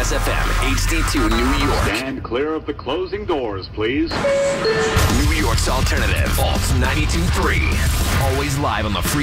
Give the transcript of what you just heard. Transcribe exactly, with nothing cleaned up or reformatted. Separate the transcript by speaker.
Speaker 1: S F M, H D two New York.
Speaker 2: Stand clear of the closing doors, please.
Speaker 1: New York's alternative, Alt ninety-two point three. Always live on the free